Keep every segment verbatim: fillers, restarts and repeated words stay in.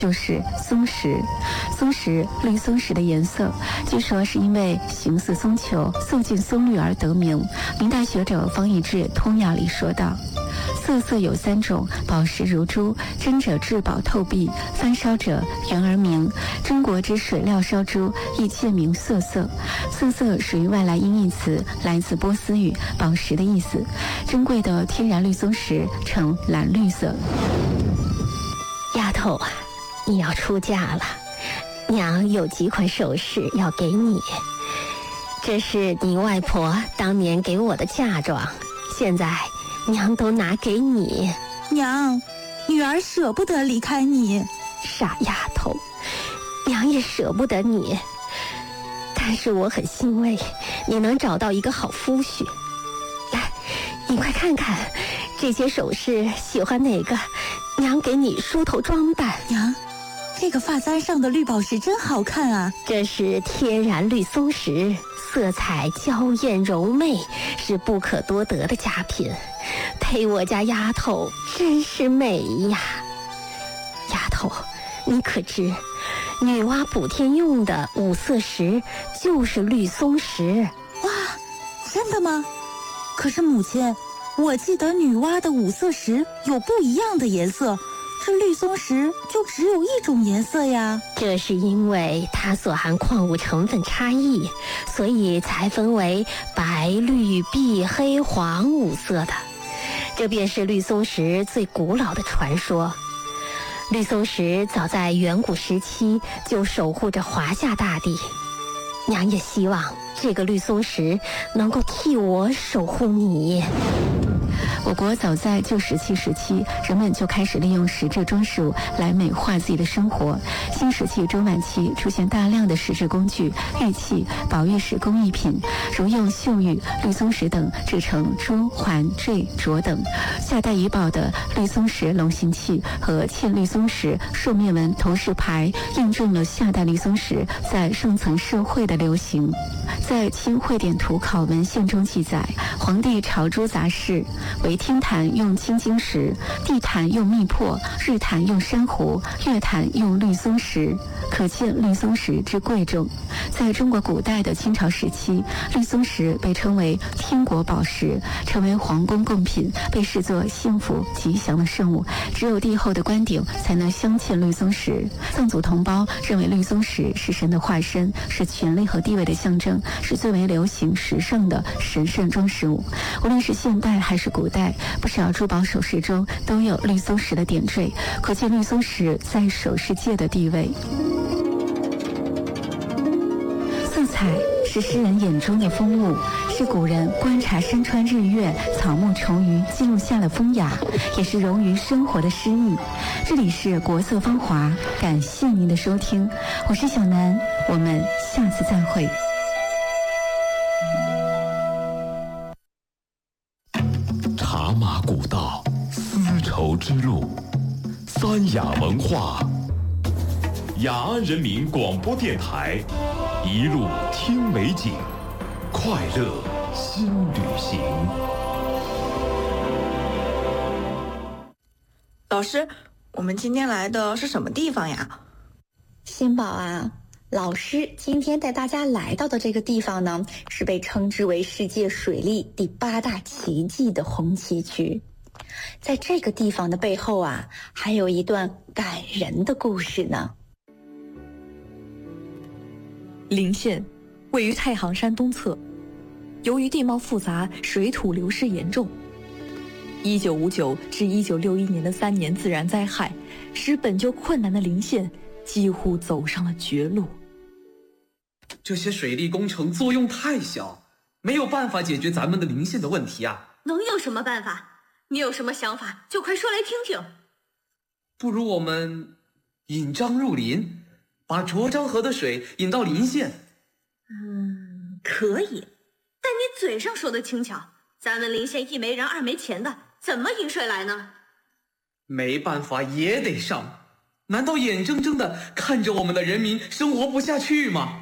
就是松石。松石，绿松石的颜色，据说是因为形似松球、色近松绿而得名。明代学者方逸志《通雅》里说道：色色有三种，宝石如珠，真者至宝透碧，翻烧者圆而明。中国之水料烧珠亦借名色色。色色属于外来音译词，来自波斯语宝石的意思。珍贵的天然绿松石呈蓝绿色。 丫头啊，你要出嫁了，娘有几款首饰要给你。这是你外婆当年给我的嫁妆，现在娘都拿给你。 娘，女儿舍不得离开你。 傻丫头，娘也舍不得你，但是我很欣慰你能找到一个好夫婿。来，你快看看这些首饰，喜欢哪个，娘给你梳头装扮。 娘，这个发簪上的绿宝石真好看啊！ 这是天然绿松石，色彩娇艳柔媚，是不可多得的佳品，配我家丫头真是美呀。丫头，你可知女娲补天用的五色石就是绿松石？ 哇，真的吗？可是母亲，我记得女娲的五色石有不一样的颜色，这绿松石就只有一种颜色呀。 这是因为它所含矿物成分差异，所以才分为白、绿、碧、黑、黄五色的。这便是绿松石最古老的传说。绿松石早在远古时期就守护着华夏大地，娘也希望这个绿松石能够替我守护你。 我国早在旧石器时期，人们就开始利用石质装饰物来美化自己的生活。新石器中晚期出现大量的石质工具、玉器、宝玉石工艺品，如用秀玉、绿松石等制成珠、环、坠、镯等。夏代遗宝的绿松石龙形器和嵌绿松石兽面纹头饰牌，印证了夏代绿松石在上层社会的流行。在清会典图考文献中记载，皇帝朝珠杂事为天坛用青金石，地坛用密破，日坛用珊瑚，月坛用绿松石，可见绿松石之贵重。在中国古代的清朝时期，绿松石被称为天国宝石，成为皇宫贡品，被视作幸福吉祥的圣物。只有帝后的官鼎才能镶嵌绿松石。藏族同胞认为绿松石是神的化身，是权力和地位的象征，是最为流行时尚的神圣装饰物。无论是现代还是古代，不少珠宝首饰中都有绿松石的点缀，可见绿松石在首饰界的地位。色彩是诗人眼中的风物，是古人观察山川日月、草木虫鱼记录下了风雅，也是融于生活的诗意。这里是国色芳华，感谢您的收听，我是小南，我们下次再会。 茶马古道，丝绸之路，三雅文化。雅安人民广播电台，一路听美景，快乐新旅行。 老师，我们今天来的是什么地方呀？ 新宝啊，老师今天带大家来到的这个地方呢，是被称之为世界水利第八大奇迹的红旗渠。在这个地方的背后啊，还有一段感人的故事呢。 临县位于太行山东侧，由于地貌复杂，水土流失严重。一九五九至一九六一年的三年自然灾害，使本就困难的临县几乎走上了绝路。 这些水利工程作用太小，没有办法解决咱们的临县的问题啊！ 能有什么办法？你有什么想法就快说来听听。 不如我们引漳入临，把涿漳河的水引到临县。 嗯，可以，但你嘴上说的轻巧，咱们临县一没人二没钱的，怎么引水来呢？ 没办法也得上，难道眼睁睁地看着我们的人民生活不下去吗？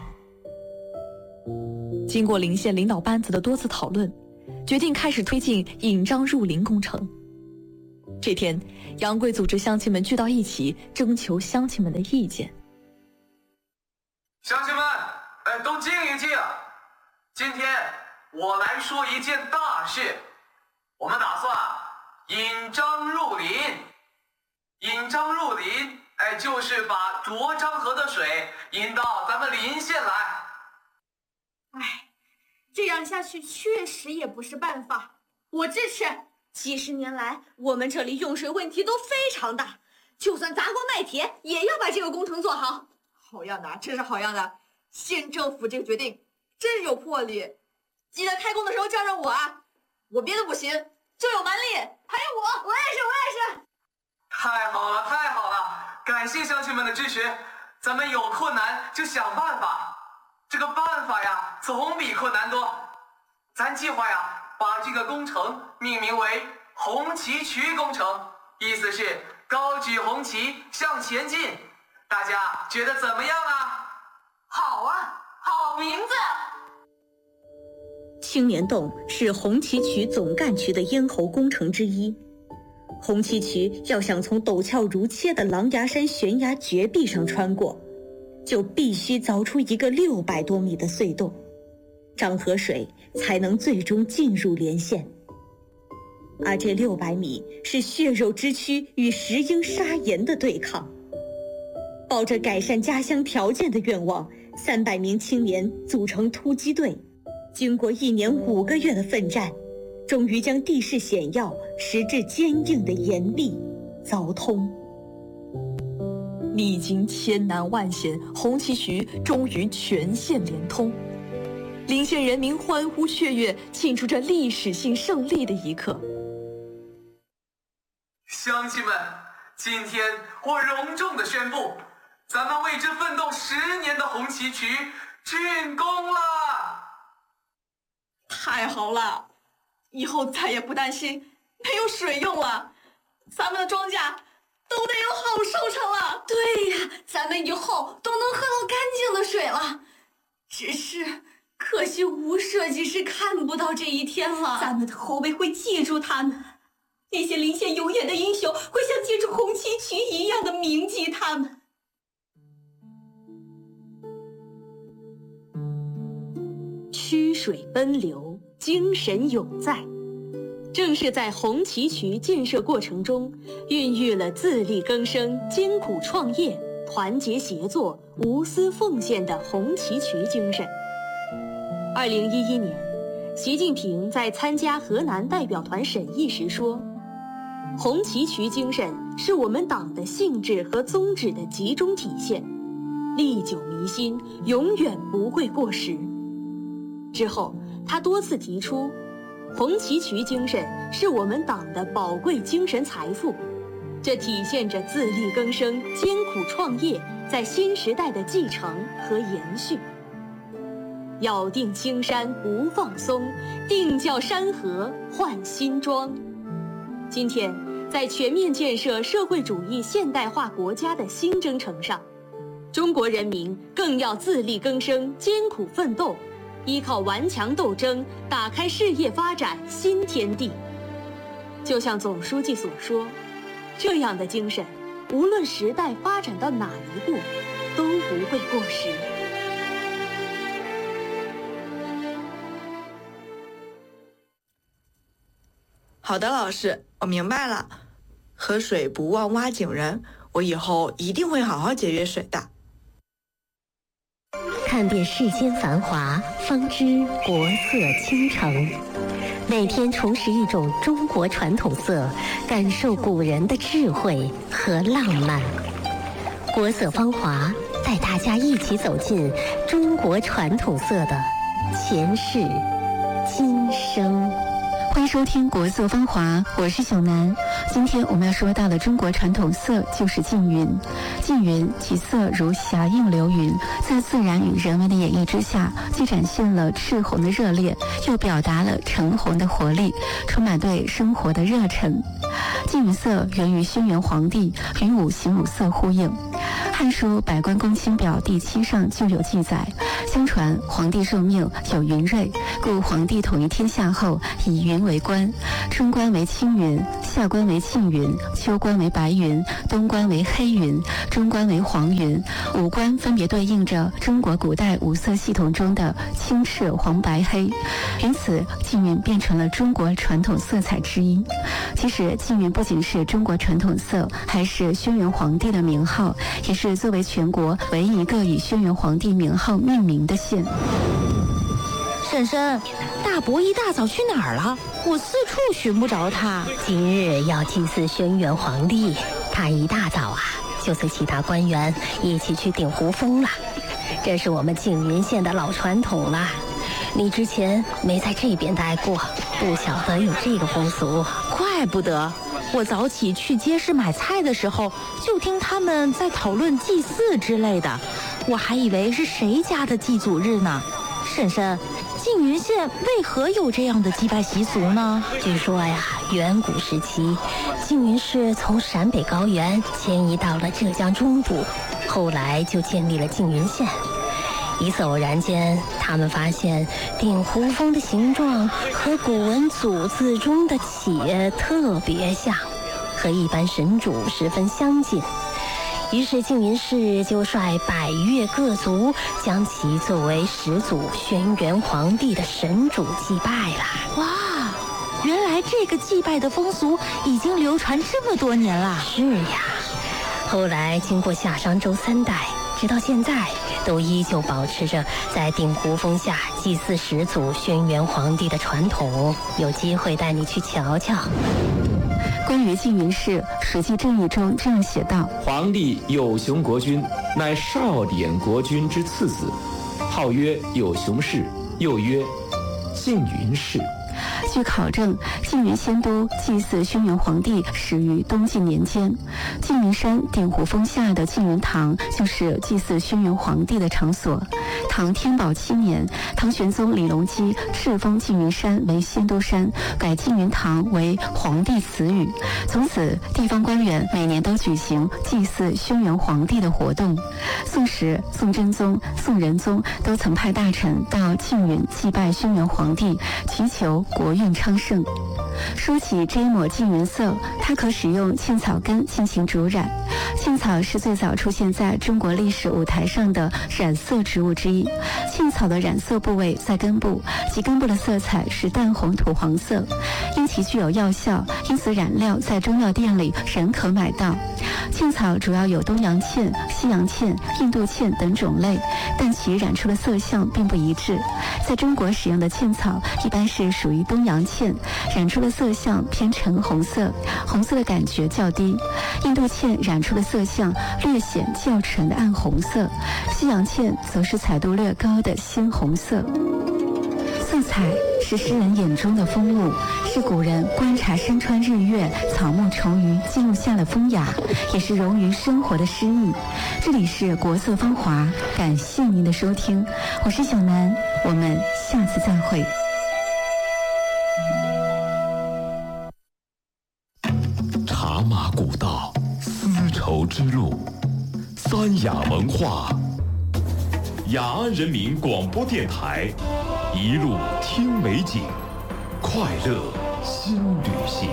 经过临县领导班子的多次讨论，决定开始推进引漳入临工程。 这天，杨贵组织乡亲们聚到一起，征求乡亲们的意见。 乡亲们，呃，都静一静。今天我来说一件大事，我们打算引漳入林。引漳入林，哎，就是把涿漳河的水引到咱们临县来。 哎，这样下去确实也不是办法，我支持。几十年来，我们这里用水问题都非常大，就算砸锅卖铁，也要把这个工程做好。 好样的，真是好样的！县政府这个决定真有魄力，记得开工的时候叫上我啊！我别的不行，就有蛮力，还有我， 我也是，我也是。 太好了，太好了！感谢乡亲们的支持，咱们有困难就想办法。这个办法呀，总比困难多。咱计划呀，把这个工程命名为红旗渠工程，意思是高举红旗向前进。大家觉得怎么样啊？ 好啊，好名字！ 青莲洞是红旗渠总干渠的咽喉工程之一。红旗渠要想从陡峭如切的狼牙山悬崖绝壁上穿过，就必须凿出一个六百多米的隧洞，漳河水才能最终进入连县。而这六百米是血肉之躯与石英砂岩的对抗。抱着改善家乡条件的愿望，三百名青年组成突击队，经过一年五个月的奋战，终于将地势险要、石质坚硬的岩壁凿通。 历经千难万险，红旗渠终于全线连通。临县人民欢呼雀跃，庆祝着历史性胜利的一刻。 乡亲们，今天我隆重地宣布，咱们为之奋斗十年的红旗渠竣工了！ 太好了，以后再也不担心没有水用了，咱们的庄稼都得有好收成了。 对呀，咱们以后都能喝到干净的水了。只是可惜吴设计师看不到这一天了。 咱们的后辈会记住他们，那些临县有眼的英雄会像记住红旗渠一样的铭记他们。 曲水奔流，精神永在。正是在红旗渠建设过程中，孕育了自力更生、艰苦创业、团结协作、无私奉献的红旗渠精神。二零一一年，习近平在参加河南代表团审议时说：“红旗渠精神是我们党的性质和宗旨的集中体现，历久弥新，永远不会过时。”之后，他多次提出，红旗渠精神是我们党的宝贵精神财富，这体现着自力更生、艰苦创业在新时代的继承和延续。咬定青山不放松，定教山河换新装。今天，在全面建设社会主义现代化国家的新征程上，中国人民更要自力更生、艰苦奋斗，依靠顽强斗争，打开事业发展新天地。就像总书记所说，这样的精神，无论时代发展到哪一步，都不会过时。 好的，老师，我明白了。河水不忘挖井人，我以后一定会好好节约水的。 看遍世间繁华，方知国色倾城。每天重拾一种中国传统色，感受古人的智慧和浪漫。国色芳华，带大家一起走进中国传统色的前世今生。 欢迎收听《国色芳华》，我是小南。今天我们要说到的中国传统色就是缙云。缙云其色如霞映流云，在自然与人文的演绎之下，既展现了赤红的热烈，又表达了橙红的活力，充满对生活的热忱。缙云色源于轩辕黄帝，与五行五色呼应。《汉书·百官公卿表》第七上就有记载，相传皇帝受命有云瑞，故皇帝统一天下后以云为官，春官为青云， 夏官为庆云，秋官为白云，冬官为黑云，中官为黄云。五官分别对应着中国古代五色系统中的青赤黄白黑，因此缙云变成了中国传统色彩之一。其实缙云不仅是中国传统色，还是轩辕皇帝的名号，也是作为全国唯一一个以轩辕皇帝名号命名的县。 婶婶，大伯一大早去哪儿了？我四处寻不着他。 今日要祭祀轩辕皇帝，他一大早啊就随其他官员一起去鼎湖峰了。这是我们缙云县的老传统了，你之前没在这边待过，不晓得有这个风俗。 怪不得，我早起去街市买菜的时候，就听他们在讨论祭祀之类的，我还以为是谁家的祭祖日呢。婶婶，缙云县为何有这样的祭拜习俗呢？ 据说呀，远古时期，缙云氏从陕北高原迁移到了浙江中部，后来就建立了缙云县。一次偶然间，他们发现鼎湖峰的形状和古文祖字中的且特别像，和一般神主十分相近。于是缙云氏就率百越各族将其作为始祖轩辕皇帝的神主祭拜了。 哇，原来这个祭拜的风俗已经流传这么多年了。 是呀，后来经过夏商周三代，直到现在都依旧保持着在鼎湖峰下祭祀始祖轩辕皇帝的传统，有机会带你去瞧瞧。 关于缙云氏，《史记正义》中这样写道： 皇帝有熊国君，乃少典国君之次子，号曰有熊氏，又曰缙云氏。 据考证，缙云仙都祭祀轩辕皇帝始于东晋年间，缙云山鼎湖峰下的缙云堂就是祭祀轩辕皇帝的场所。唐天宝七年，唐玄宗李隆基敕封缙云山为仙都山，改缙云堂为皇帝祠宇。从此，地方官员每年都举行祭祀轩辕皇帝的活动。宋时，宋真宗、宋仁宗都曾派大臣到缙云祭拜轩辕皇帝，祈求国运昌盛。说起这一抹缙云色，它可使用茜草根进行主染。茜草是最早出现在中国历史舞台上的染色植物之一。茜草的染色部位在根部，其根部的色彩是淡红土黄色。因其具有药效，因此染料在中药店里仍可买到。茜草主要有东洋茜、西洋茜、印度茜等种类，但其染出的色相并不一致。在中国使用的茜草一般是属于东洋茜，染出的色相偏橙红色，红色的感觉较低。印度茜染出的色相略显较纯的暗红色，西洋茜则是彩度略高的鲜红色。色彩是诗人眼中的风物，是古人观察山川日月、草木虫鱼记录下的风雅，也是融于生活的诗意。这里是国色芳华，感谢您的收听，我是小南，我们下次再会。 茶马古道，丝绸之路，三雅文化，雅安人民广播电台，一路听美景，快乐新旅行。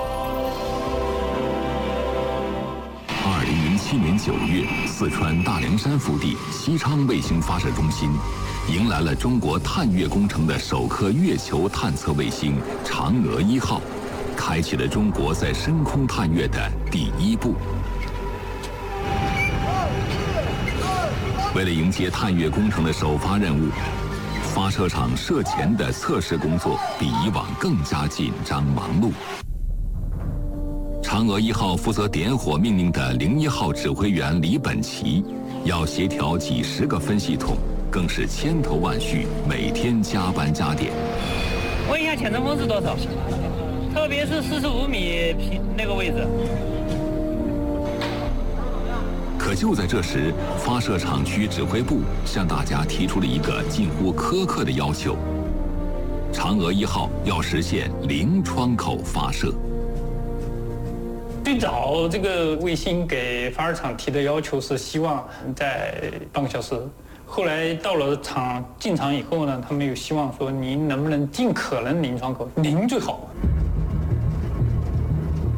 二零零七年九月，四川大凉山腹地西昌卫星发射中心迎来了中国探月工程的首颗月球探测卫星“嫦娥一号”，开启了中国在深空探月的第一步。为了迎接探月工程的首发任务，发射场射前的测试工作比以往更加紧张忙碌。嫦娥一号负责点火命令的零一号指挥员李本奇，要协调几十个分系统，更是千头万绪，每天加班加点。 问一下潜程峰是多少？特别是四十五米平那个位置。 可就在这时，发射场区指挥部向大家提出了一个近乎苛刻的要求：嫦娥一号要实现零窗口发射。 最早这个卫星给发射场提的要求是希望在半个小时，后来到了场进场以后呢，他们有希望说您能不能尽可能零窗口，零最好。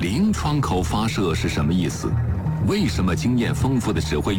零窗口发射是什么意思？为什么经验丰富的指挥